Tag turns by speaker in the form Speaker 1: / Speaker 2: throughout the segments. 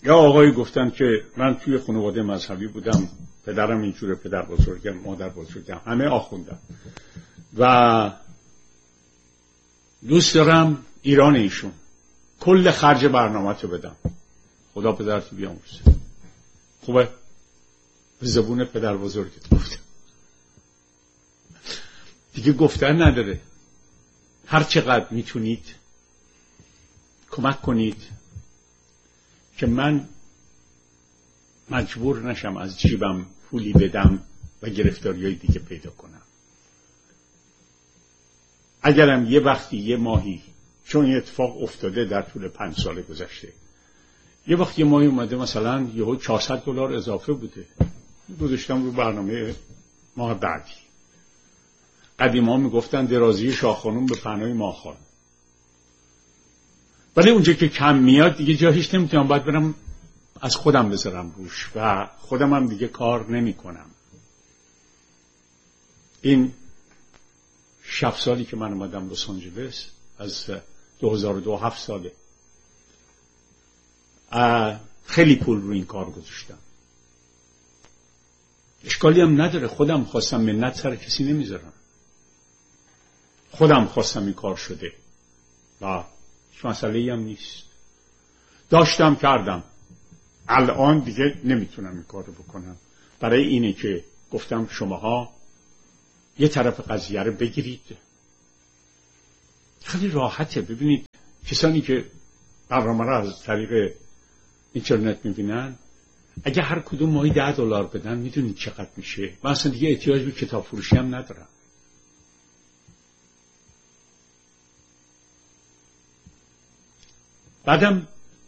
Speaker 1: یا آقایی گفتن که من توی خانواده مذهبی بودم، پدرم اینجوره، پدر بزرگم، مادر بزرگم، همه آخوندن و دوست دارم ایران ایشون کل خرج برنامه تو بدم. خدا پدرت بیامرزه. خوبه؟ به زبون پدر بزرگت گفتم. دیگه گفتن نداره. هر چقدر میتونید کمک کنید که من مجبور نشم از جیبم پولی بدم و گرفتاریای دیگه پیدا کنم. اگرم یه وقتی یه ماهی، چون یه اتفاق افتاده در طول 5 سال گذشته، یه وقتی یه ماهی اومده مثلا یهو $400 اضافه بوده، گذاشتم رو برنامه ماه بعدی. قدیما میگفتن درازی شاه خانوم به پناه ماه خانوم. ولی اونجا که کم میاد دیگه جاهیش نمیتونم، باید برم از خودم بذارم روش و خودم هم دیگه کار نمی کنم. این 7 سالی که من اومدم لس آنجلس، از 2002 7 ساله، خیلی پول رو این کار گذاشتم. اشکالی هم نداره، خودم خواستم، منت سر کسی نمیذارم. خودم خواستم این کار شده و هیچ مسئله‌ای هم نیست. داشتم کردم. الان دیگه نمیتونم این کار رو بکنم. برای اینه که گفتم شماها یه طرف قضیه رو بگیرید. خیلی راحته. ببینید کسانی که برنامه رو از طریق اینترنت میبینن، اگه هر کدوم ماهی $10 بدن، میدونید چقدر میشه. من اصلا دیگه احتیاج به کتاب فروشی هم ندارم. بعدم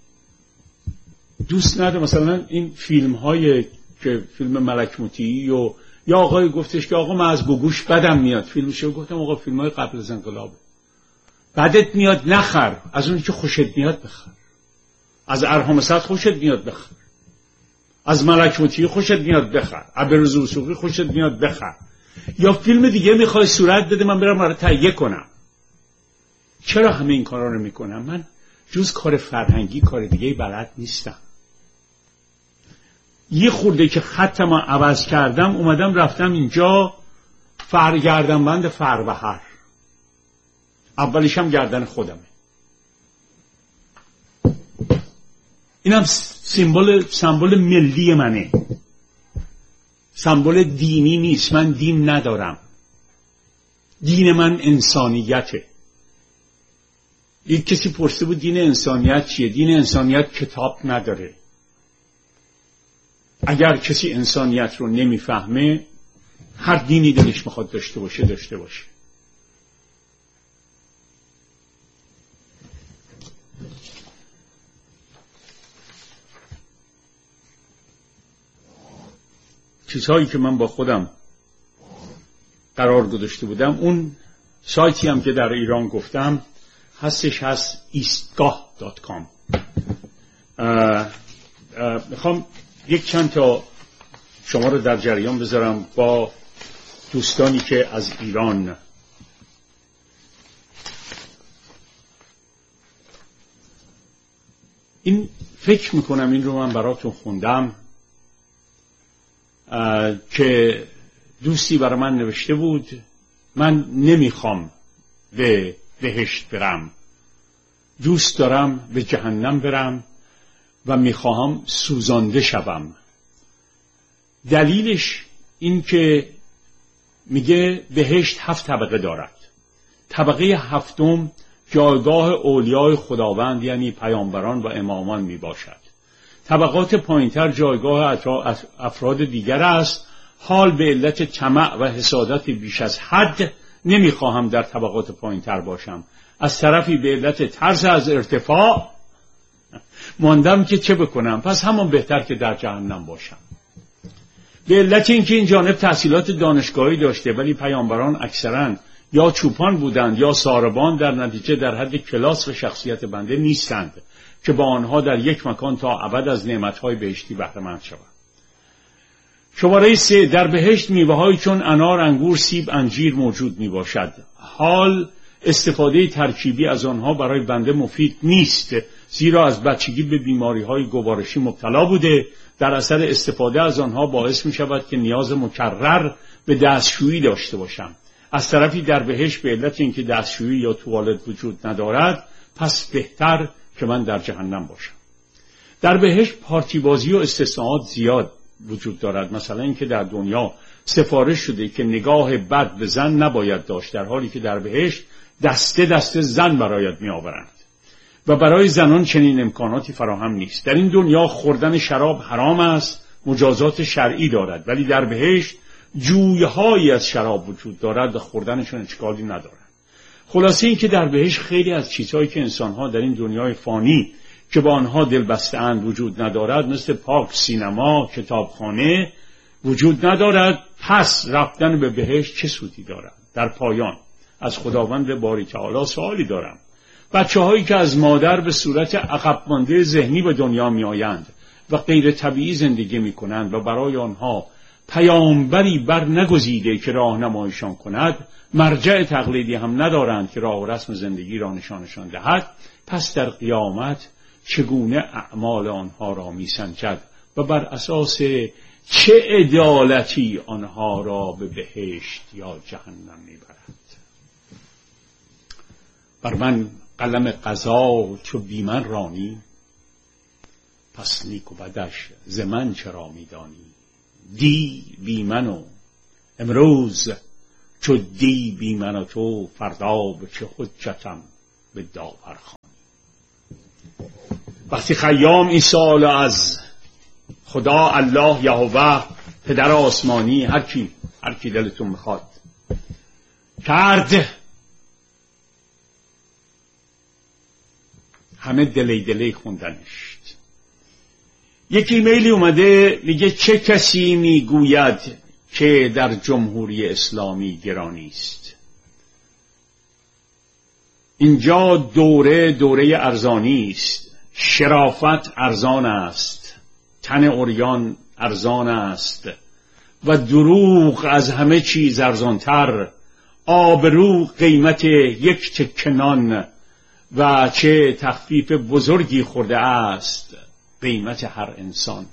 Speaker 1: دوست ندارم مثلا این فیلم های که فیلم ملک مطیعی و یا آقای گفتش که آقا من از گوگوش بدم میاد فیلمشو، گفتم آقا فیلم های قبل از انقلاب بدت میاد نخر، از اون که خوشت میاد بخر. از ارحام سعد خوشت میاد بخر، از ملک مطیعی خوشت میاد بخر، عبدالرضا وثوقی خوشت میاد بخر. یا فیلم دیگه میخوای صورت بده من برم برای تهیه کنم. چرا همه این کارا رو میکنم؟ من جز کار فرهنگی کار دیگه بلد نیستم. یه خورده که خطم عوض کردم اومدم رفتم اینجا گردنبند فربهر، اولیش هم گردن خودمه. اینم سمبل ملی منه، سمبل دینی نیست. من دین ندارم. دین من انسانیته. یک کسی پرسیده بود دین انسانیت چیه؟ دین انسانیت کتاب نداره. اگر کسی انسانیت رو نمیفهمه، هر دینی دلش میخواد داشته باشه. چیزهایی که من با خودم قرار گذاشته بودم، اون سایتی هم که در ایران گفتم هستش، هست eastgah.com. میخوام یک چند تا شما رو در جریان بذارم با دوستانی که از ایران این فکر میکنم این رو من براتون خوندم که دوستی برای من نوشته بود من نمیخوام به بهشت برم، دوست دارم به جهنم برم و میخواهم سوزانده شوم. دلیلش این که میگه بهشت 7 طبقه دارد. طبقه 7 جایگاه اولیای خداوند یعنی پیامبران و امامان میباشد. طبقات پایینتر جایگاه افراد دیگر است. حال به علت طمع و حسادت بیش از حد نمیخواهم در طبقات پایینتر باشم. از طرفی به علت ترس از ارتفاع ماندم که چه بکنم، پس همون بهتر که در جهنم باشم. به علت اینکه این جانب تحصیلات دانشگاهی داشته ولی پیامبران اکثرا یا چوپان بودند یا ساربان، در نتیجه در حد کلاس و شخصیت بنده نیستند که با آنها در یک مکان تا ابد از نعمتهای بهشتی بهره مند شوند. شماره 3، در بهشت میوه‌هایی چون انار، انگور، سیب، انجیر موجود میباشد. حال استفاده ترکیبی از آنها برای بنده مفید نیست، زیرا از بچگی به بیماری‌های گوارشی مبتلا بوده. در اثر استفاده از آنها باعث می شود که نیاز مکرر به دستشویی داشته باشم. از طرفی در بهشت به علت اینکه دستشویی یا توالت وجود ندارد، پس بهتر که من در جهنم باشم. در بهشت پارتی بازی و استثناءات زیاد وجود دارد. مثلا اینکه در دنیا سفارش شده که نگاه بد به زن نباید داشت، در حالی که در بهشت دسته دسته زن برایت می آورند و برای زنان چنین امکاناتی فراهم نیست. در این دنیا خوردن شراب حرام است، مجازات شرعی دارد، ولی در بهشت جویهایی از شراب وجود دارد و خوردنشون اشکالی ندارد. خلاصه این که در بهشت خیلی از چیزهایی که انسانها در این دنیای فانی که با آنها دل بسته‌اند وجود ندارد، مثل پارک، سینما، کتابخانه وجود ندارد. پس رفتن به بهشت چه سودی دارد؟ در پایان از خداوند باری تعالی سوالی دارم. بچه‌هایی که از مادر به صورت عقب مانده ذهنی به دنیا می‌آیند و غیر طبیعی زندگی می‌کنند و برای آنها پیامبری بر نگزیده که راهنماییشان کند، مرجع تقلیدی هم ندارند که راه و رسم زندگی را نشانشان دهد، پس در قیامت چگونه اعمال آنها را می‌سنجد و بر اساس چه عدالتی آنها را به بهشت یا جهنم می‌برد؟ بر من قلم قضا چو بی من رانی، پس نیک و بدش ز من چرا می‌دانی؟ دی بی من و امروز چو دی بی من و تو، فردا به چه حجتم به داور خوانی. وقتی خیام این سوال از خدا، الله، یهوه، پدر آسمانی، هر کی دلتون میخواد کرد، همه دلی خوندنش. یک ایمیلی اومده میگه چه کسی میگوید که در جمهوری اسلامی گرانی است؟ اینجا دوره ارزانی است، شرافت ارزان است، تن عریان ارزان است و دروغ از همه چیز ارزانتر، آبرو قیمت یک تکه نان و چه تخفیف بزرگی خورده است قیمت هر انسان.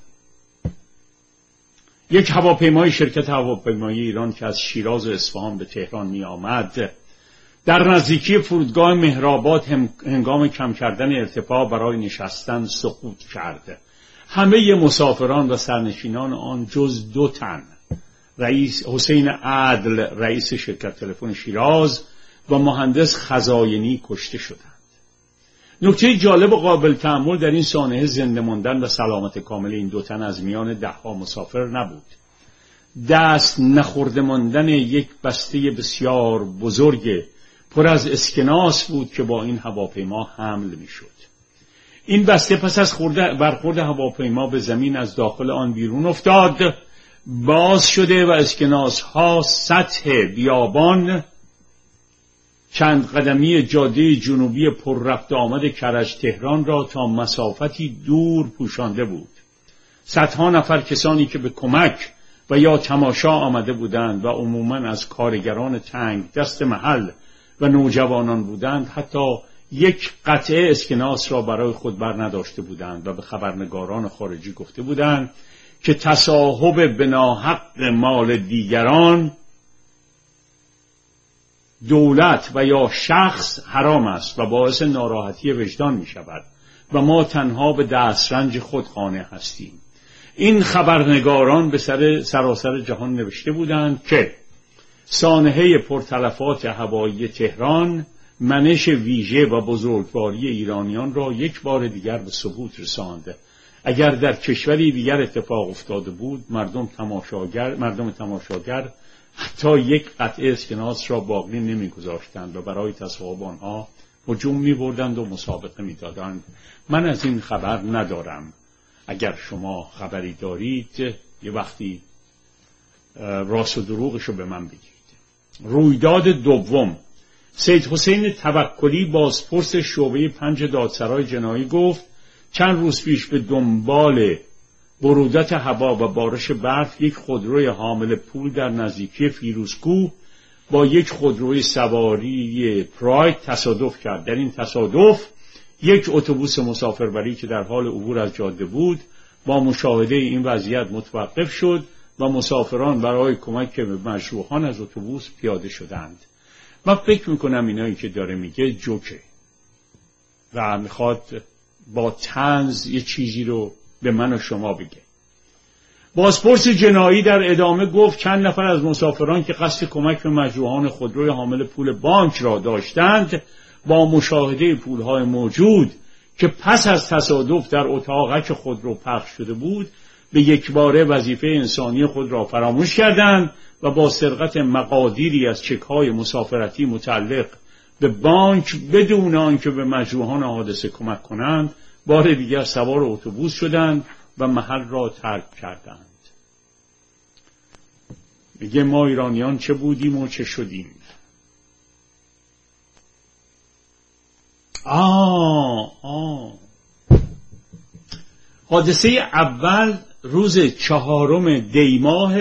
Speaker 1: یک هواپیمای شرکت هواپیمایی ایران که از شیراز و اصفهان به تهران می آمد، در نزدیکی فرودگاه مهرآباد هنگام کم کردن ارتفاع برای نشستن سقوط کرد. همه مسافران و سرنشینان آن جز 2 تن، رئیس حسین عدل رئیس شرکت تلفن شیراز و مهندس خزاینی کشته شدند. نکته جالب و قابل تأمل در این سانحه زنده ماندن و سلامت کامل این 2 تن از میان 10 مسافر نبود. دست نخورده ماندن یک بسته بسیار بزرگ پر از اسکناس بود که با این هواپیما حمل میشد. این بسته پس از برخورد هواپیما به زمین از داخل آن بیرون افتاد، باز شده و اسکناس ها سطح بیابان چند قدمی جاده جنوبی پر رفت آمد کرج تهران را تا مسافتی دور پوشانده بود. صدها نفر کسانی که به کمک و یا تماشا آمده بودند و عموماً از کارگران تنگ دست محل و نوجوانان بودند، حتی یک قطعه اسکناس را برای خود بر نداشته بودند و به خبرنگاران خارجی گفته بودند که تصاحب به ناحق مال دیگران، دولت و یا شخص حرام است و باعث ناراحتی وجدان می شود و ما تنها به دسترنج خود قانع هستیم. این خبرنگاران به سراسر جهان نوشته بودند که سانحه پرتلفات هوایی تهران منش ویژه و بزرگواری ایرانیان را یک بار دیگر به ثبوت رساند. اگر در کشوری دیگر اتفاق افتاده بود، مردم تماشاگر حتی یک قطعه اسکناس را باقی نمی‌گذاشتند و برای تصاحب آنها هجوم می‌بردند و مسابقه می‌دادند. من از این خبر ندارم. اگر شما خبری دارید یه وقتی راست و دروغش رو به من بگید. رویداد دوم، سید حسین توکلی بازپرس شعبه 5 دادسرای جنایی گفت چند روز پیش به دنبال برودت هوا و بارش برف یک خودروی حامل پول در نزدیکی فیروزکوه با یک خودروی سواری پراید تصادف کرد. در این تصادف یک اتوبوس مسافربری که در حال عبور از جاده بود با مشاهده این وضعیت متوقف شد و مسافران برای کمک به مجروحان از اتوبوس پیاده شدند. من فکر میکنم اینایی که داره میگه جوکه و میخواد با طنز یه چیزی رو به من و شما بگه. بازپرس جنایی در ادامه گفت چند نفر از مسافران که قصد کمک به مجروحان خودروی حامل پول بانک را داشتند با مشاهده پولهای موجود که پس از تصادف در اتاقک خودرو پخش شده بود به یکباره وظیفه انسانی خود را فراموش کردند و با سرقت مقادیری از چک‌های مسافرتی متعلق به بانک بدون آنکه به مجروحان حادثه کمک کنند بار دیگر سوار اتوبوس شدند و محل را ترک کردند. میگه ما ایرانیان چه بودیم و چه شدیم. حادثه اول روز 4 دی ماه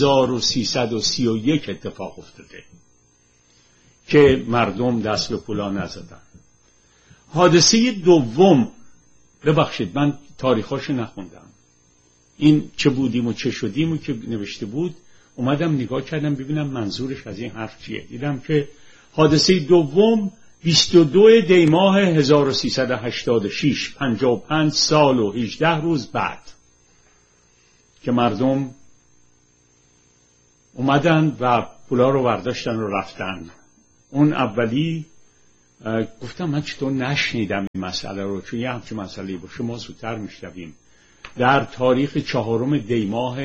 Speaker 1: 1331 اتفاق افتاده که مردم دست به پولا نزدن. حادثه دوم، ببخشید من تاریخاشو نخوندم، این چه بودیم و چه شدیم و که نوشته بود اومدم نگاه کردم ببینم منظورش از این حرف چیه. دیدم که حادثه دوم 22 دی ماه 1386 55 سال و 18 روز بعد که مردم اومدن و پولا رو برداشتن و رفتن. اون اولی گفتم من چطور نشنیدم این مسئله رو، چون یه همچین مسئله باشه ما زودتر میشنویم. در تاریخ 4 دی ماه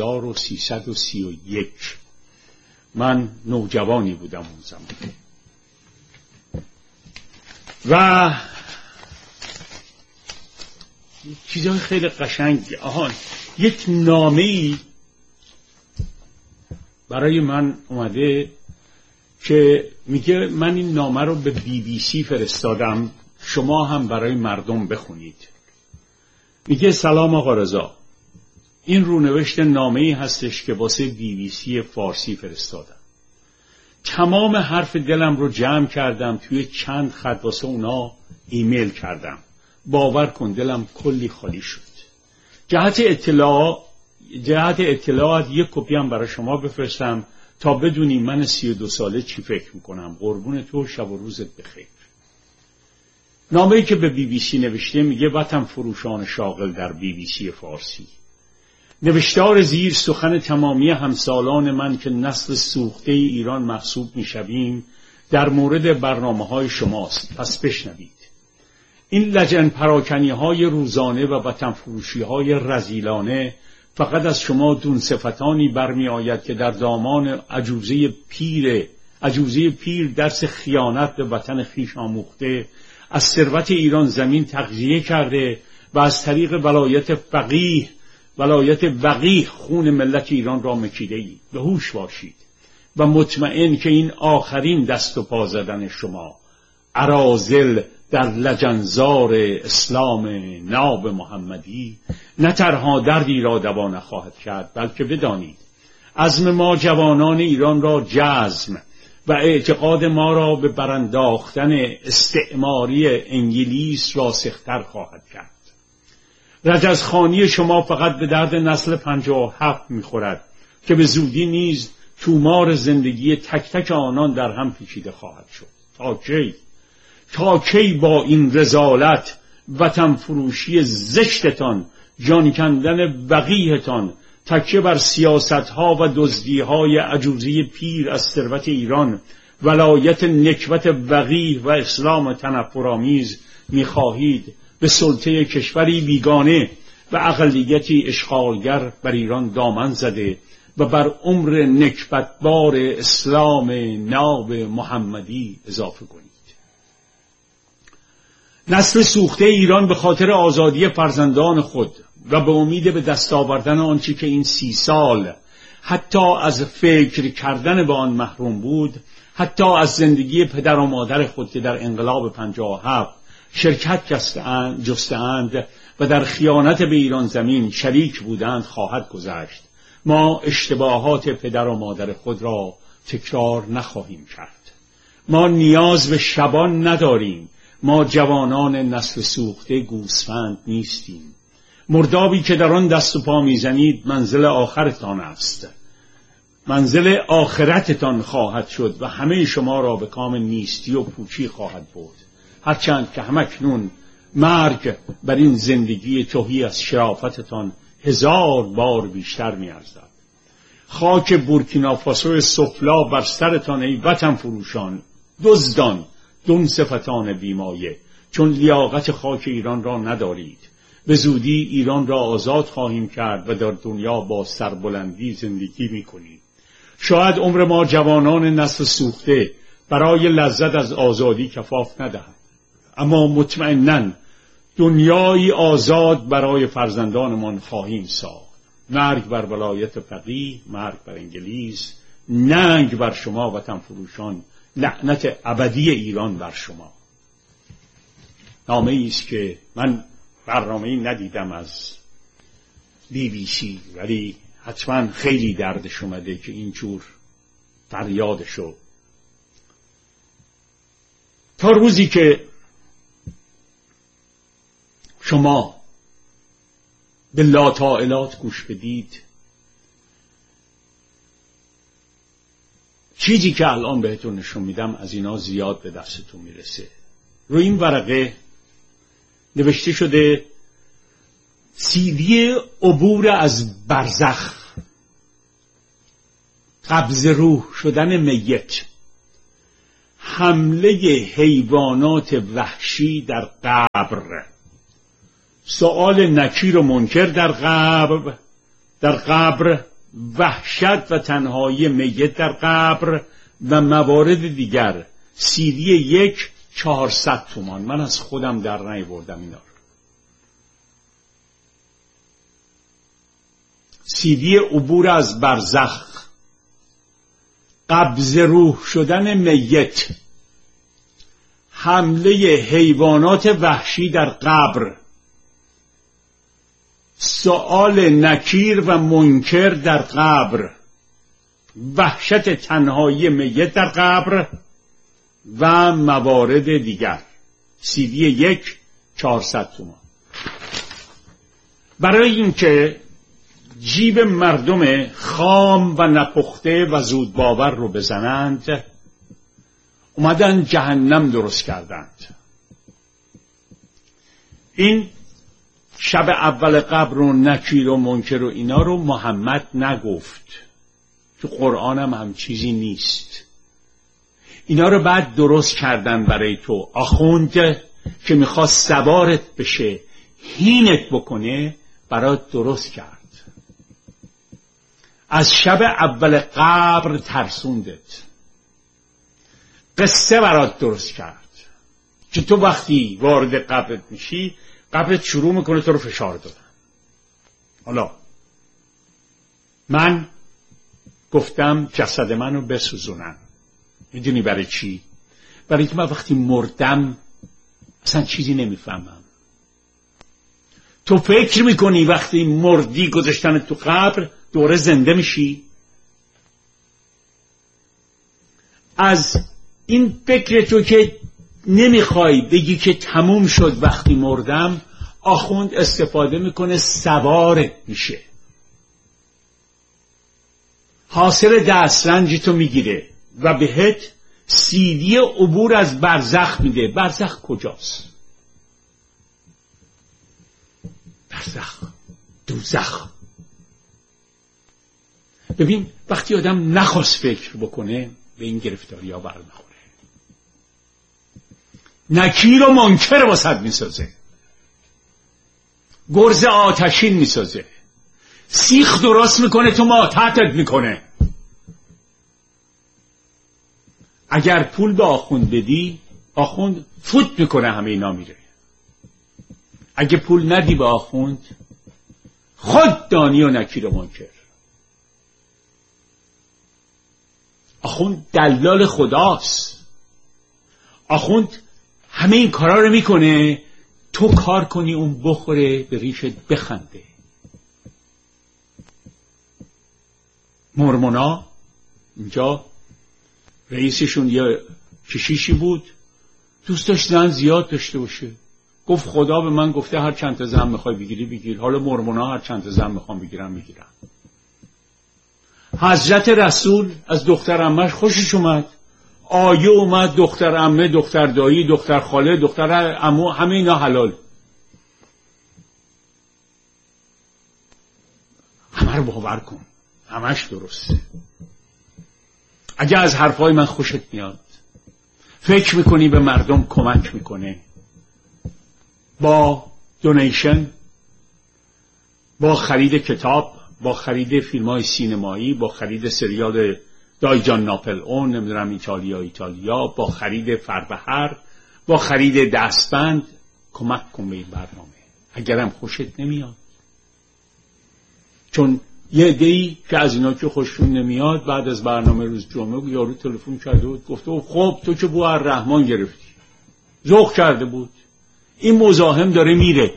Speaker 1: 1331 من نوجوانی بودم اون زمان و چیزهای خیلی قشنگی. یک نامه‌ای برای من اومده که میگه من این نامه رو به BBC فرستادم، شما هم برای مردم بخونید. میگه سلام آقا رضا، این رونوشت نامه‌ای هستش که واسه BBC فارسی فرستادم. تمام حرف دلم رو جمع کردم توی چند خط واسه اونا ایمیل کردم. باور کن دلم کلی خالی شد. جهت اطلاعات یک کپی هم برای شما بفرستم تا بدونی من 32 ساله چی فکر میکنم. قربون تو، شب و روزت بخیر. نامه‌ای که به BBC نوشته میگه وطن فروشان شاغل در BBC فارسی. نوشتار زیر سخن تمامی همسالان من که نسل سوخته ایران محسوب میشویم در مورد برنامه‌های شماست، پس بشنوید. این لجن پراکنی‌های روزانه و وطن فروشی‌های رذیلانه فقط از شما دون صفتانی برمی آید که در دامان عجوزه پیر درس خیانت به وطن خیش آموخته، از ثروت ایران زمین تغذیه کرده و از طریق ولایت وقیح خون ملت ایران را مکیده اید. به هوش باشید و مطمئن که این آخرین دست و پا زدن شما اراذل در لجنزار اسلام ناب محمدی نه تنها دردی را دوا نخواهد کرد، بلکه بدانید عزم ما جوانان ایران را جزم و اعتقاد ما را به برانداختن استعماری انگلیس راسختر خواهد کرد. رجزخوانی شما فقط به درد نسل 57 میخورد که به زودی نیز تومار زندگی تک تک آنان در هم پیچیده خواهد شد. تا کی با این رذالت وطن فروشی زشتتان، جان کندن وقیحتان، تکیه بر سیاستها و دزدیهای عجوزه پیر از ثروت ایران، ولایت نکبت وقیح و اسلام تنفرآمیز میخواهید به سلطه کشوری بیگانه و اقلیتی اشغالگر بر ایران دامن زده و بر عمر نکبتبار اسلام ناب محمدی اضافه کنید. نسل سوخته ایران به خاطر آزادی فرزندان خود و به امید به دست آوردن آنچه که این 30 سال حتی از فکر کردن به آن محروم بود، حتی از زندگی پدر و مادر خود که در انقلاب 57 شرکت جسته‌اند و در خیانت به ایران زمین شریک بودند خواهد گذشت. ما اشتباهات پدر و مادر خود را تکرار نخواهیم کرد. ما نیاز به شبان نداریم. ما جوانان نسل سوخته گوسفند نیستیم. مردابی که در آن دست و پا میزنید منزل آخرتان است. منزل آخرتتان خواهد شد و همه شما را به کام نیستی و پوچی خواهد برد. هرچند که همکنون مرگ بر این زندگی تهی از شرافتتان 1000 بار بیشتر می‌ارزد. خاک بورکینافاسو سفلا بر سرتان ای وطن فروشان، دزدان، دون صفتان بیمایه، چون لیاقت خاک ایران را ندارید. به زودی ایران را آزاد خواهیم کرد و در دنیا با سربلندی زندگی می‌کنیم. شاید عمر ما جوانان نسل سوخته برای لذت از آزادی کفاف ندهد، اما مطمئناً دنیایی آزاد برای فرزندانمان خواهیم ساخت. مرگ بر ولایت فقیه، مرگ بر انگلیس، ننگ بر شما وطن فروشان، لعنت ابدی ایران بر شما. نامه است که من برنامه‌ای ندیدم از BBC، ولی حتما خیلی دردش اومده که اینجور فریادشو تا روزی که شما به لاطائلات گوش بدید، چیزی که الان بهتون نشون میدم از اینا زیاد به دستتون میرسه. روی این ورقه نوشته شده سیدی عبور از برزخ، قبض روح شدن میت، حمله حیوانات وحشی در قبر، سؤال نکیر و منکر در قبر، وحشت و تنهایی میت در قبر و موارد دیگر. سیدی 1 400 تومان. من از خودم در نیاوردم اینا رو. سیدی عبور از برزخ، قبض روح شدن میت، حمله حیوانات وحشی در قبر، سؤال نکیر و منکر در قبر، وحشت تنهایی میت در قبر و موارد دیگر. CD 1 400 تومان. برای اینکه جیب مردم خام و نپخته و زود باور رو بزنند، اومدن جهنم درست کردند. این شب اول قبر و نکیر و منکر و اینا رو محمد نگفت، تو قرآن هم چیزی نیست. اینا رو بعد درست کردن برای تو. آخوند که میخواست سوارت بشه، هینت بکنه، برات درست کرد. از شب اول قبر ترسوندت، قصه برات درست کرد که تو وقتی وارد قبرت میشی، قبرت شروع میکنه تو رو فشار دادن. حالا من گفتم جسد منو بسوزونن. میدونی برای چی؟ برای اینکه من وقتی مردم اصلا چیزی نمیفهمم. تو فکر میکنی وقتی مردی گذاشتن تو قبر دوره زنده میشی؟ از این فکر تو که نمیخوای بگی که تموم شد وقتی مردم، آخوند استفاده میکنه، سوارت میشه، حاصل دسترنج تو میگیره و بهت سیدی عبور از برزخ میده. برزخ کجاست؟ برزخ، دوزخ. ببین وقتی آدم نخواست فکر بکنه به این گرفتاری ها برنخوره. نکیر و منکر واسد میسازه، گرز آتشین میسازه، سیخ درست میکنه تو ماتحتت میکنه. اگر پول به آخوند بدی، آخوند فوت میکنه، همه اینا میره. اگه پول ندی به آخوند، خود دانی و نکیر و منکر. آخوند دلال خداست. آخوند همه این کارا رو میکنه تو کار کنی، اون بخوره به ریشت بخنده. مرمونا اینجا رئیسشون یه کشیشی بود، دوست داشت زن زیاد داشته باشه. گفت خدا به من گفته هر چند تا زن میخوای بگیری بگیر، حالا مرمونا هر چند تا زن میخوام بگیرم میگیرم. حضرت رسول از دختر عمه‌اش خوشش اومد، آیه اومد دختر عمه، دختر دایی، دختر خاله، دختر عمو، همه اینا حلال. همه رو باور کن، همش درسته. اگه از حرفای من خوشت میاد، فکر میکنی به مردم کمک میکنه، با دونیشن، با خرید کتاب، با خرید فیلم‌های سینمایی، با خرید سریال دایجان ناپل اون، نمیدونم ایتالیا، با خرید فربهر، با خرید دستبند، کمک کن به این برنامه اگرم خوشت نمیاد. چون یه عده‌ای که از اینا که خوششون نمیاد بعد از برنامه روز جمعه یارو تلفن کرده بود گفته خب تو که بو الرحمن گرفتی، ذوق کرده بود، این مزاحم داره میره.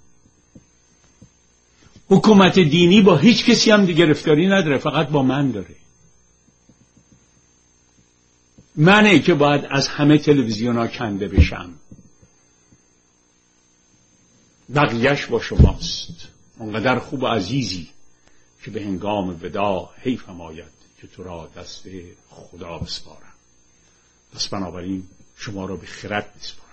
Speaker 1: حکومت دینی با هیچ کسی هم گرفتاری نداره، فقط با من داره. منه که باید از همه تلویزیونا کنده بشم، بقیهش با شماست. اونقدر خوب و عزیزی که به هنگام ودا حیفم آید که تو را دست خدا بسپارم. پس بنابراین شما را به خرد بسپارم.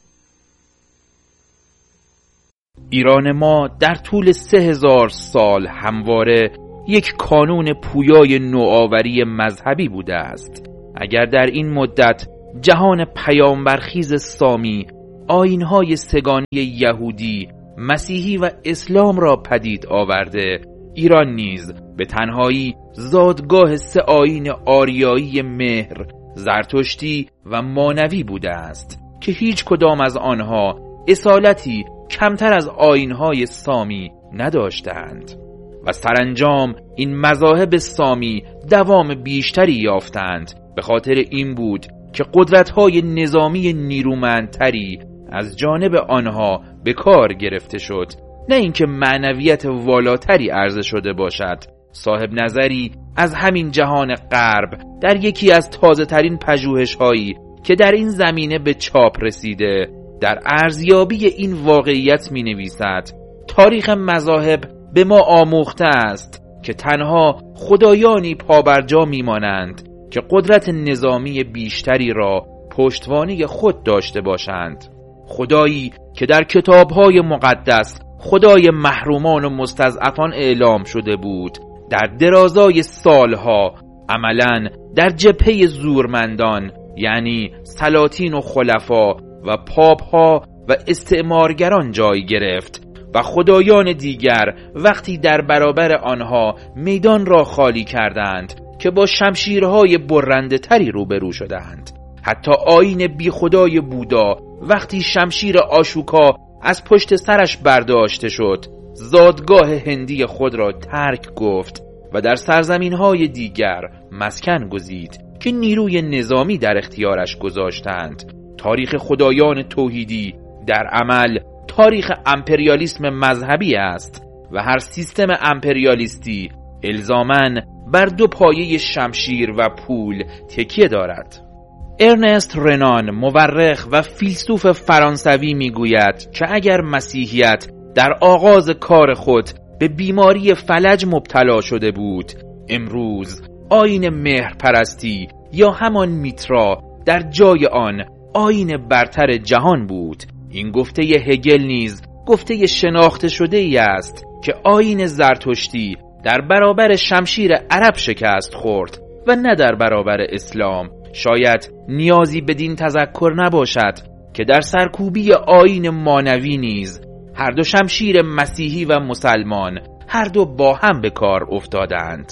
Speaker 2: ایران ما در طول 3000 سال همواره یک کانون پویای نوآوری مذهبی بوده است. اگر در این مدت جهان پیامبرخیز سامی آیین‌های سگانی یهودی، مسیحی و اسلام را پدید آورده، ایران نیز به تنهایی زادگاه 3 آیین آریایی مهر، زرتشتی و مانوی بوده است که هیچ کدام از آنها اصالتی کمتر از آیین‌های سامی نداشتند و سرانجام این مذاهب سامی دوام بیشتری یافتند. به خاطر این بود که قدرت‌های نظامی نیرومندتری از جانب آنها به کار گرفته شد، نه اینکه معنویت والاتری عرضه شده باشد. صاحب نظری از همین جهان غرب در یکی از تازه‌ترین پژوهش‌هایی که در این زمینه به چاپ رسیده در ارزیابی این واقعیت می‌نویسد: تاریخ مذاهب به ما آموخته است که تنها خدایانی پابرجا می‌مانند که قدرت نظامی بیشتری را پشتوانه خود داشته باشند. خدایی که در کتاب‌های مقدس خدای محرومان و مستضعفان اعلام شده بود، در درازای سالها عملاً در جبهه زورمندان یعنی سلاطین و خلفا و پاپ‌ها و استعمارگران جای گرفت و خدایان دیگر وقتی در برابر آنها میدان را خالی کردند که با شمشیرهای برنده تری روبرو شدند. حتی آیین بی خدای بودا وقتی شمشیر آشوکا از پشت سرش برداشته شد، زادگاه هندی خود را ترک گفت و در سرزمین‌های دیگر مسکن گزید که نیروی نظامی در اختیارش گذاشتند. تاریخ خدایان توحیدی در عمل تاریخ امپریالیسم مذهبی است و هر سیستم امپریالیستی الزاماً بر 2 پایه شمشیر و پول تکیه دارد. ارنست رنان، مورخ و فیلسوف فرانسوی میگوید که اگر مسیحیت در آغاز کار خود به بیماری فلج مبتلا شده بود، امروز آیین مهرپرستی یا همان میترا در جای آن آیین برتر جهان بود. این گفته هگل نیز گفته شناخته شده ای است که آیین زرتشتی در برابر شمشیر عرب شکست خورد و نه در برابر اسلام. شاید نیازی بدین تذکر نباشد که در سرکوبی آیین مانوی نیز هر دو شمشیر مسیحی و مسلمان هر دو با هم به کار افتادند.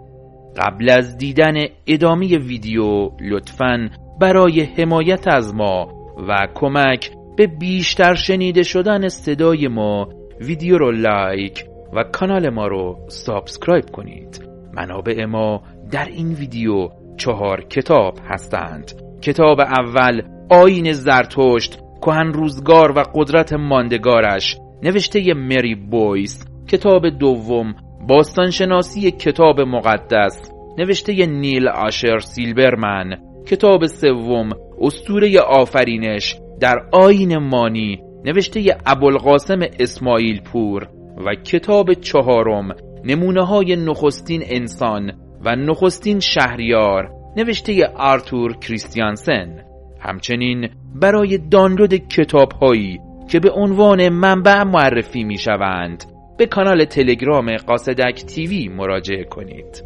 Speaker 2: قبل از دیدن ادامه ویدیو لطفاً برای حمایت از ما و کمک به بیشتر شنیده شدن صدای ما ویدیو رو لایک و کانال ما رو سابسکرایب کنید. منابع ما در این ویدیو 4 کتاب هستند. کتاب اول آیین زرتشت، کهن روزگار و قدرت ماندگارش، نوشته مری بویس. کتاب دوم باستانشناسی کتاب مقدس، نوشته نیل آشر سیلبرمن. کتاب سوم اسطوره آفرینش در آیین مانی نوشته ابوالقاسم اسماعیل پور و کتاب چهارم نمونه‌های نخستین انسان و نخستین شهریار نوشته آرتور کریستیانسن. همچنین برای دانلود کتاب‌هایی که به عنوان منبع معرفی می‌شوند به کانال تلگرام قاصدک تیوی مراجعه کنید.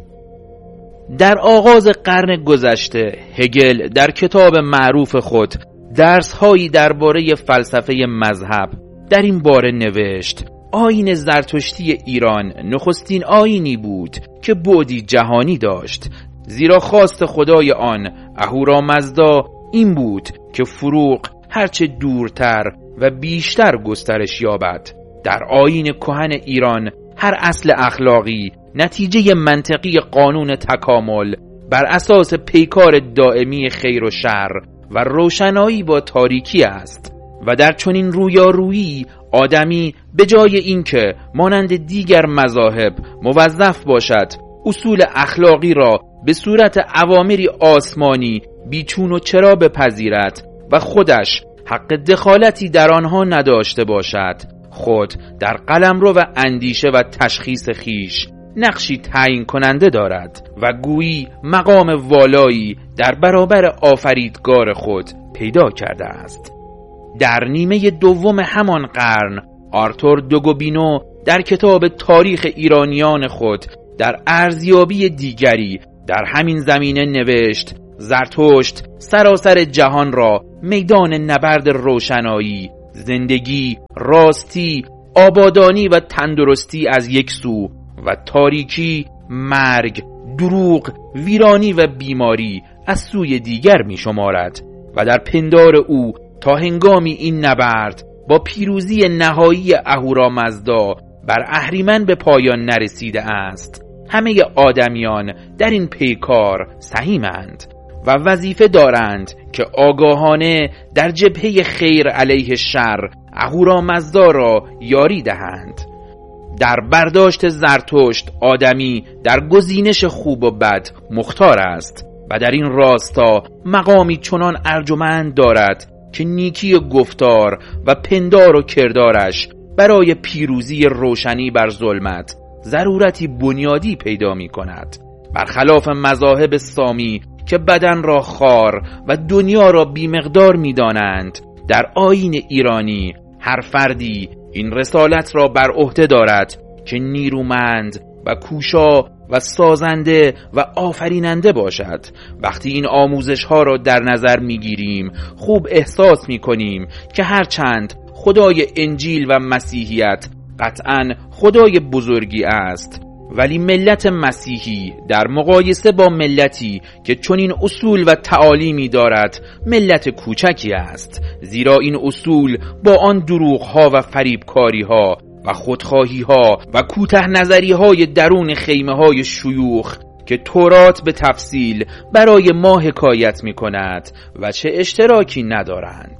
Speaker 2: در آغاز قرن گذشته هگل در کتاب معروف خود درس‌هایی درباره فلسفه مذهب در این باره نوشت: آیین زرتشتی ایران نخستین آیینی بود که بعدی جهانی داشت، زیرا خواست خدای آن اهورامزدا این بود که فروغ هرچه دورتر و بیشتر گسترش یابد. در آیین کهن ایران هر اصل اخلاقی نتیجه منطقی قانون تکامل بر اساس پیکار دائمی خیر و شر و روشنایی با تاریکی است و در چنین رویارویی آدمی به جای اینکه مانند دیگر مذاهب موظف باشد اصول اخلاقی را به صورت اوامری آسمانی بیچون و چرا بپذیرد و خودش حق دخالتی در آنها نداشته باشد، خود در قلمرو و اندیشه و تشخیص خیش نقشی تعیین کننده دارد و گویی مقام والایی در برابر آفریدگار خود پیدا کرده است. در نیمه دوم همان قرن آرتور دوگوبینو در کتاب تاریخ ایرانیان خود در ارزیابی دیگری در همین زمینه نوشت: زرتشت سراسر جهان را میدان نبرد روشنایی، زندگی، راستی، آبادانی و تندرستی از یک سو و تاریکی، مرگ، دروغ، ویرانی و بیماری از سوی دیگر می شمارد و در پندار او تا هنگامی این نبرد با پیروزی نهایی اهورامزدا بر اهریمن به پایان نرسیده است، همه آدمیان در این پیکار سهیمند و وظیفه دارند که آگاهانه در جبهه خیر علیه شر اهورامزدا را یاری دهند. در برداشت زرتشت آدمی در گزینش خوب و بد مختار است و در این راستا مقامی چنان ارجمند دارد که نیکی گفتار و پندار و کردارش برای پیروزی روشنی بر ظلمت ضرورتی بنیادی پیدا می کند. برخلاف مذاهب سامی که بدن را خار و دنیا را بیمقدار می دانند، در آیین ایرانی هر فردی این رسالت را بر عهده دارد که نیرومند و کوشا و سازنده و آفریننده باشد. وقتی این آموزش ها را در نظر می گیریم خوب احساس می کنیم که هرچند خدای انجیل و مسیحیت قطعاً خدای بزرگی است، ولی ملت مسیحی در مقایسه با ملتی که چنین اصول و تعالیمی دارد ملت کوچکی است، زیرا این اصول با آن دروغ‌ها و فریبکاری‌ها و خودخواهی‌ها و کوته نظری‌های درون خیمه‌های شیوخ که تورات به تفصیل برای ما حکایت می‌کند و چه اشتراکی ندارند.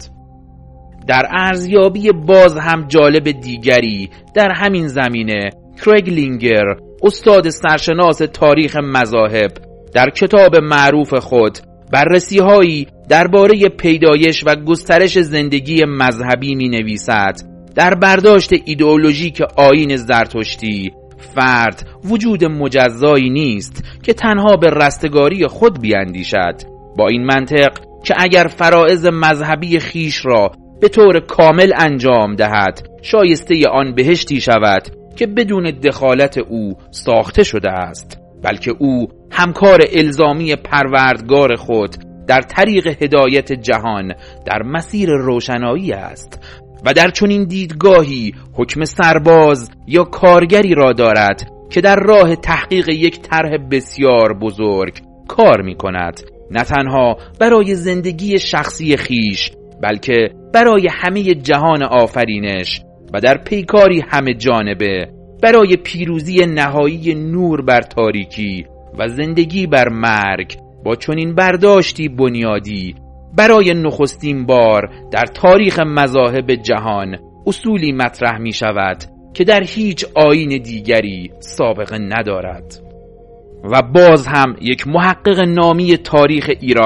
Speaker 2: در ارزیابی باز هم جالب دیگری در همین زمینه کریگ لینگر، استاد سرشناس تاریخ مذاهب، در کتاب معروف خود بررسی‌هایی درباره پیدایش و گسترش زندگی مذهبی می‌نویسد: در برداشت ایدئولوژیک آیین زرتشتی فرد وجود مجزایی نیست که تنها به رستگاری خود بیاندیشد، با این منطق که اگر فرائض مذهبی خیش را به طور کامل انجام دهد شایسته آن بهشتی شود که بدون دخالت او ساخته شده است، بلکه او همکار الزامی پروردگار خود در طریق هدایت جهان در مسیر روشنایی است و در چنین دیدگاهی حکم سرباز یا کارگری را دارد که در راه تحقیق یک طرح بسیار بزرگ کار می کند، نه تنها برای زندگی شخصی خیش بلکه برای همه جهان آفرینش و در پیکاری همه جانبه برای پیروزی نهایی نور بر تاریکی و زندگی بر مرگ. با چنین برداشتی بنیادی برای نخستین بار در تاریخ مذاهب جهان اصولی مطرح می شود که در هیچ آیین دیگری سابقه ندارد. و باز هم یک محقق نامی تاریخ ایران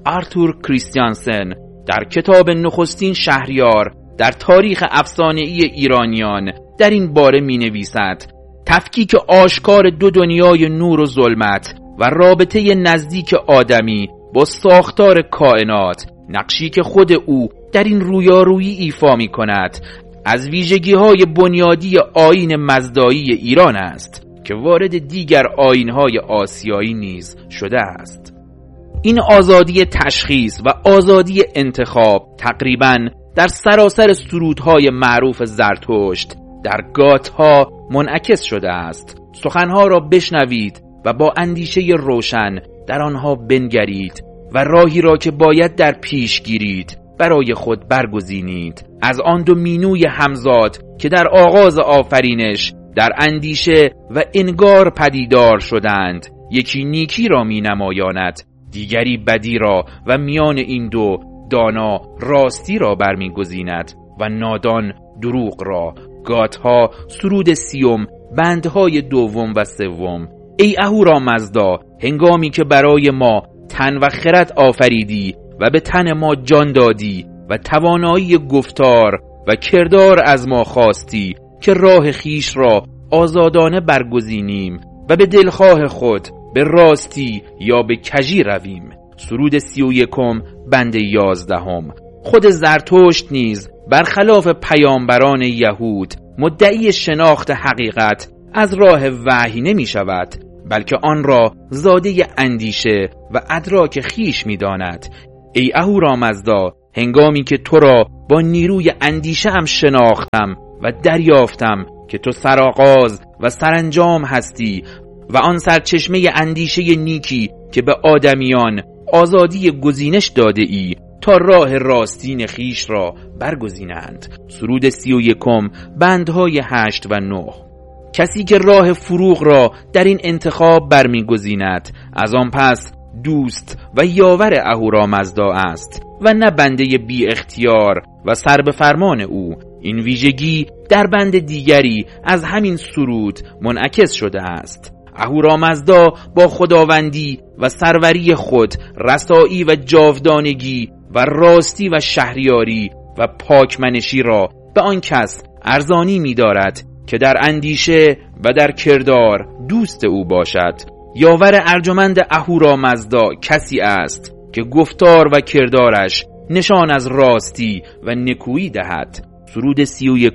Speaker 2: آرتور کریستیانسن در کتاب نخستین شهریار در تاریخ افسانه‌ای ایرانیان در این باره می‌نویسد: تفکیک آشکار دو دنیای نور و ظلمت و رابطه نزدیک آدمی با ساختار کائنات، نقشی که خود او در این رویارویی ایفا می‌کند، از ویژگی‌های بنیادی آیین مزدایی ایران است که وارد دیگر آیین‌های آسیایی نیز شده است. این آزادی تشخیص و آزادی انتخاب تقریباً در سراسر سرودهای معروف زرتشت در گاتها منعکس شده است. سخنها را بشنوید و با اندیشه روشن در آنها بنگرید و راهی را که باید در پیش گیرید برای خود برگزینید. از آن دو مینوی همزاد که در آغاز آفرینش در اندیشه و انگار پدیدار شدند، یکی نیکی را می نمایاند، دیگری بدی را، و میان این دو دانا راستی را برمیگزیند و نادان دروغ را. گاتها سرود 30 بندهای 2 و 3. ای اهورامزدا، هنگامی که برای ما تن و خرد آفریدی و به تن ما جان دادی و توانایی گفتار و کردار از ما خواستی که راه خیش را آزادانه برگزینیم و به دلخواه خود به راستی یا به کژی رویم. سرود 31 بند 11. خود زرتشت نیز برخلاف پیامبران یهود مدعی شناخت حقیقت از راه وحی نمی شود، بلکه آن را زاده اندیشه و ادراک خیش می داند. ای اهورامزدا، هنگامی که تو را با نیروی اندیشه هم شناختم و دریافتم که تو سرآغاز و سرانجام هستی و آن سرچشمه اندیشه نیکی که به آدمیان آزادی گزینش داده ای تا راه راستین خیش را برگزینند. سرود 31 بندهای 8 و 9. کسی که راه فروغ را در این انتخاب برمیگزیند، از آن پس دوست و یاور اهورامزدا است و نه بنده بی اختیار و سر به فرمان او. این ویژگی در بند دیگری از همین سرود منعکس شده است. اهورامزدا با خداوندی و سروری خود رسایی و جاودانگی و راستی و شهریاری و پاکمنشی را به آن کس ارزانی می دارد که در اندیشه و در کردار دوست او باشد. یاور ارجمند اهورامزدا کسی است که گفتار و کردارش نشان از راستی و نکویی دهد. سرود 31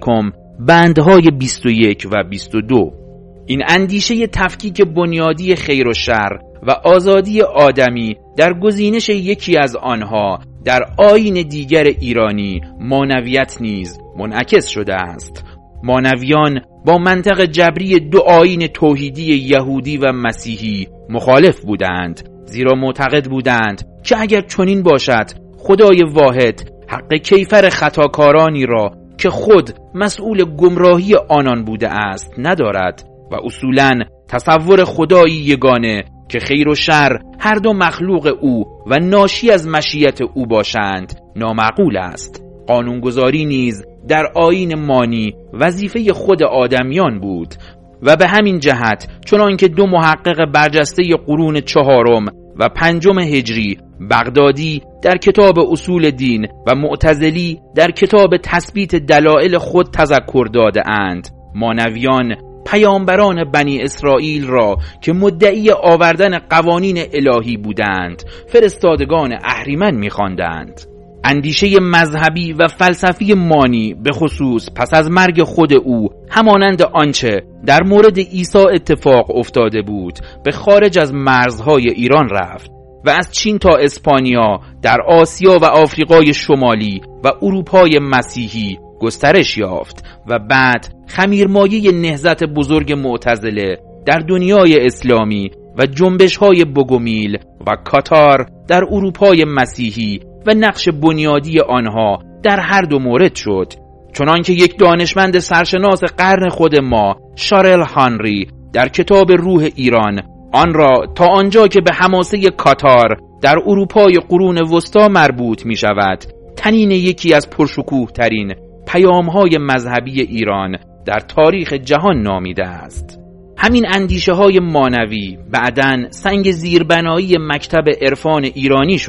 Speaker 2: بندهای 21 و 22. این اندیشه تفکیک بنیادی خیر و شر و آزادی آدمی در گزینش یکی از آنها در آیین دیگر ایرانی مانویت نیز منعکس شده است. مانویان با منطق جبری دو آیین توحیدی یهودی و مسیحی مخالف بودند، زیرا معتقد بودند که اگر چنین باشد خدای واحد حق کیفر خطاکارانی را که خود مسئول گمراهی آنان بوده است ندارد و اصولاً تصور خدایی یگانه که خیر و شر هر دو مخلوق او و ناشی از مشیت او باشند نامعقول است. قانونگذاری نیز در آیین مانی وظیفه خود آدمیان بود و به همین جهت چنان که دو محقق برجسته قرون 4 و 5 هجری، بغدادی در کتاب اصول دین و معتزلی در کتاب تثبیت دلائل خود تذکر داده اند، مانویان پیامبران بنی اسرائیل را که مدعی آوردن قوانین الهی بودند فرستادگان اهریمن می‌خواندند. اندیشه مذهبی و فلسفی مانی به خصوص پس از مرگ خود او همانند آنچه در مورد عیسی اتفاق افتاده بود به خارج از مرزهای ایران رفت و از چین تا اسپانیا در آسیا و آفریقای شمالی و اروپای مسیحی گسترش یافت و بعد خمیرمایه نهضت بزرگ معتزله در دنیای اسلامی و جنبش‌های بوگومیل و کاتار در اروپای مسیحی و نقش بنیادی آنها در هر دو مورد شد. چنانکه یک دانشمند سرشناس قرن خود ما، شارل هانری، در کتاب روح ایران آن را تا آنجا که به حماسه کاتار در اروپای قرون وسطا مربوط می شود تنین یکی از پرشکوه ترین پیام‌های مذهبی ایران در تاریخ جهان نامیده است. همین اندیشه های مانوی بعداً سنگ زیربنایی مکتب عرفان ایرانی شد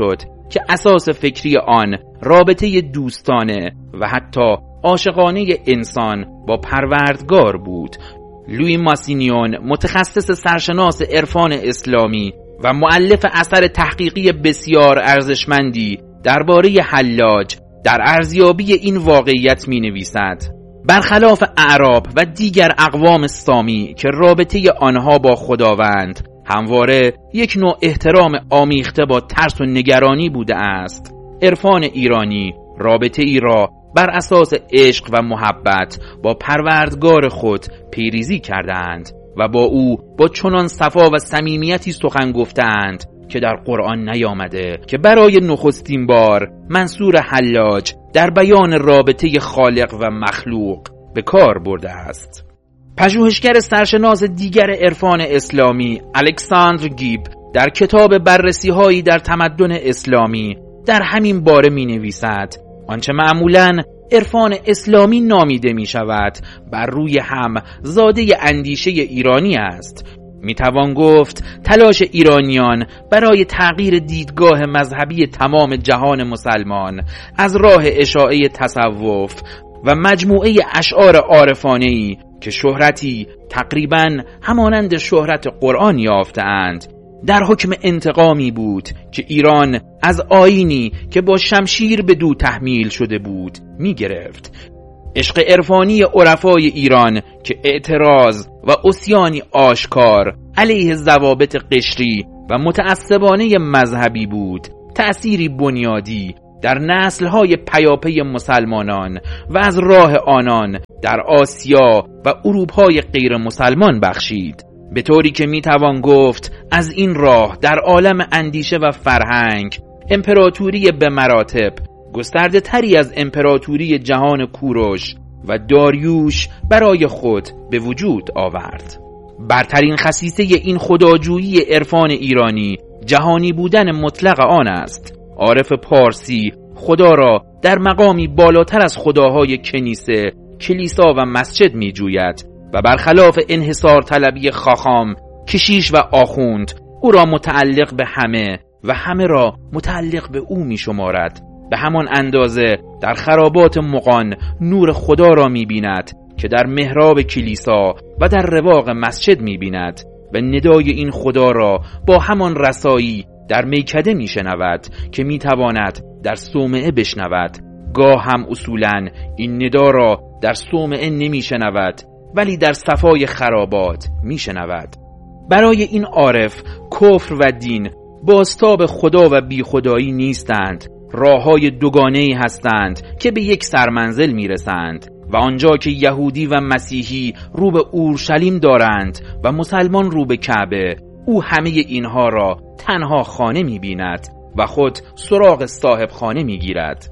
Speaker 2: که اساس فکری آن رابطه دوستانه و حتی عاشقانه انسان با پروردگار بود. لویی ماسینیون، متخصص سرشناس عرفان اسلامی و مؤلف اثر تحقیقی بسیار ارزشمندی درباره حلاج، در ارزیابی این واقعیت می نویسد: برخلاف اعراب و دیگر اقوام سامی که رابطه آنها با خداوند همواره یک نوع احترام آمیخته با ترس و نگرانی بوده است، عرفان ایرانی رابطه ای را بر اساس عشق و محبت با پروردگار خود پیریزی کردند و با او با چنان صفا و صمیمیتی سخن گفتند که در قرآن نیامده که برای نخستین بار منصور حلاج در بیان رابطه خالق و مخلوق به کار برده است. پژوهشگر سرشناس دیگر عرفان اسلامی الکساندر گیب در کتاب بررسی‌هایی در تمدن اسلامی در همین باره می نویسد: آنچه معمولاً عرفان اسلامی نامیده می شود بر روی هم زاده اندیشه ایرانی است. می توان گفت تلاش ایرانیان برای تغییر دیدگاه مذهبی تمام جهان مسلمان از راه اشاعه تصوف و مجموعه اشعار عارفانه‌ای که شهرتی تقریباً همانند شهرت قرآن یافتند، در حکم انتقامی بود که ایران از آیینی که با شمشیر به دو تحمیل شده بود می گرفت. عشق عرفانی عرفای ایران که اعتراض و عصیانی آشکار علیه ضوابط قشری و متعصبانه مذهبی بود، تأثیری بنیادی در نسل‌های پیاپی مسلمانان و از راه آنان در آسیا و اروپای غیر مسلمان بخشید، به طوری که میتوان گفت از این راه در عالم اندیشه و فرهنگ امپراتوری به مراتب گسترده تری از امپراتوری جهان کوروش و داریوش برای خود به وجود آورد. برترین خصیصه این خداجویی عرفان ایرانی جهانی بودن مطلق آن است. عارف پارسی خدا را در مقامی بالاتر از خداهای کنیسه، کلیسا و مسجد می جوید و برخلاف انحصار طلبی خاخام، کشیش و آخوند او را متعلق به همه و همه را متعلق به او می شمارد. به همان اندازه در خرابات مغان نور خدا را می بیند که در محراب کلیسا و در رواق مسجد می بیند و ندای این خدا را با همان رسایی در میکده می شنود که می تواند در صومعه بشنود. گاه هم اصولاً این ندا را در صومعه نمی شنود ولی در صفای خرابات می شنود. برای این عارف کفر و دین بازتاب خدا و بی خدایی نیستند، راههای دوگانه‌ای هستند که به یک سرمنزل می رسند و آنجا که یهودی و مسیحی رو به اورشلیم دارند و مسلمان رو به کعبه، او همه اینها را تنها خانه می بیند و خود سراغ صاحب خانه می گیرد.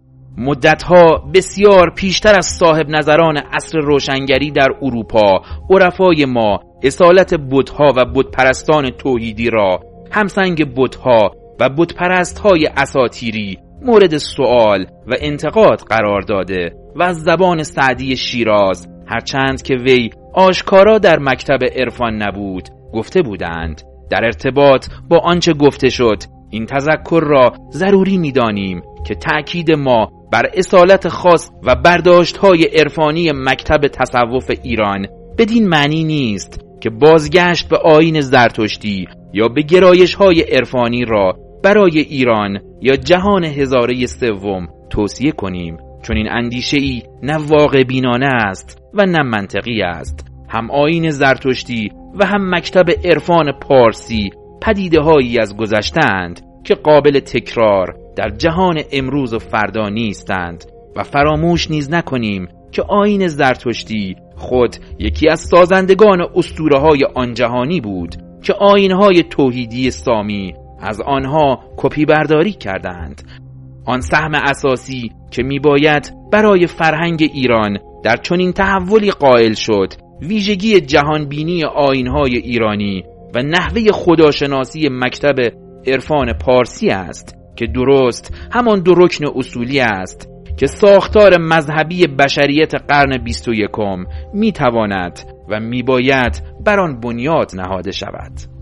Speaker 2: مدتها بسیار پیشتر از صاحب نظران عصر روشنگری در اروپا، عرفای ما اصالت بت‌ها و بت‌پرستان توحیدی را همسنگ بت‌ها و بت‌پرست‌های اساطیری مورد سؤال و انتقاد قرار داده و از زبان سعدی شیراز، هرچند که وی آشکارا در مکتب عرفان نبود، گفته بودند: در ارتباط با آنچه گفته شد این تذکر را ضروری می‌دانیم که تأکید ما بر اصالت خاص و برداشت‌های عرفانی مکتب تصوف ایران بدین معنی نیست که بازگشت به آیین زرتشتی یا به گرایش‌های عرفانی را برای ایران یا جهان هزاره سوم توصیه کنیم، چون این اندیشه‌ای نه واقع بینانه است و نه منطقی است. هم آیین زرتشتی و هم مکتب عرفان پارسی پدیده‌هایی از گذشته‌اند که قابل تکرار در جهان امروز و فردا نیستند و فراموش نیز نکنیم که آیین زرتشتی خود یکی از سازندگان اسطوره‌های آن جهانی بود که آیین‌های توحیدی سامی از آنها کپی برداری کردند. آن سهم اساسی که میباید برای فرهنگ ایران در چنین تحولی قائل شد، ویژگی جهانبینی آیین‌های ایرانی و نحوه خداشناسی مکتب عرفان پارسی است که درست همان دو رکن اصولی است که ساختار مذهبی بشریت قرن 21 میتواند و میباید بر آن بنیاد نهاده شود.